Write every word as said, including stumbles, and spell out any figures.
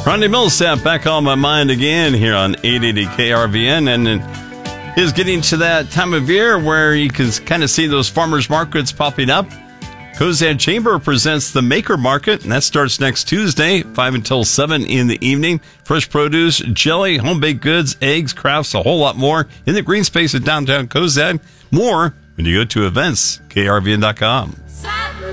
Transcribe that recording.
Ronnie Millsap back on my mind again here on eight eighty K R V N, and it is getting to that time of year where you can kind of see those farmers markets popping up. Cozad Chamber presents the Maker Market, and that starts next Tuesday, five until seven in the evening. Fresh produce, jelly, home-baked goods, eggs, crafts, a whole lot more in the green space at downtown Cozad. More when you go to events, K R V N dot com.